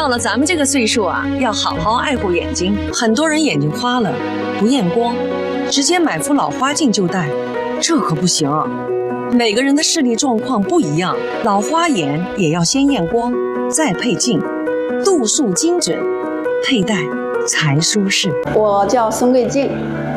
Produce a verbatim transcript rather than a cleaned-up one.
到了咱们这个岁数啊，要好好爱护眼睛。很多人眼睛花了，不验光，直接买副老花镜就戴，这可不行。每个人的视力状况不一样，老花眼也要先验光，再配镜，度数精准，佩戴才舒适。 我叫孙桂静。